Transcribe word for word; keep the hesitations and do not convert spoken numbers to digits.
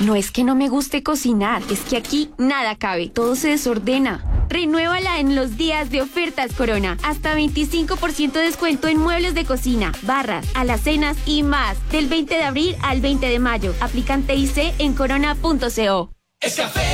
No es que no me guste cocinar, es que aquí nada cabe, todo se desordena. Renuévala en los días de ofertas Corona. Hasta veinticinco por ciento de descuento en muebles de cocina, barras, alacenas y más. Del veinte de abril al veinte de mayo. Aplican T I C en corona punto co. Es café.